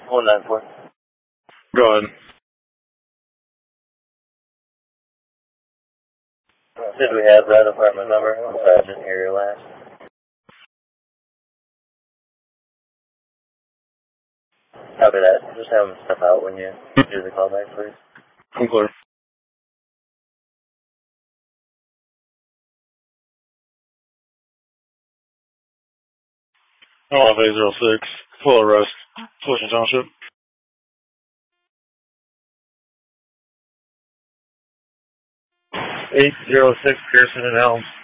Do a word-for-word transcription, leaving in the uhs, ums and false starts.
one nine four. Go ahead. Did we have that apartment number? I'm sorry, I didn't hear your last. Copy that. Just have them step out when you do the callback, please. I'm clear. Oh, eight zero six. Full arrest. Flushing Township. eight zero six Pearson and Elm.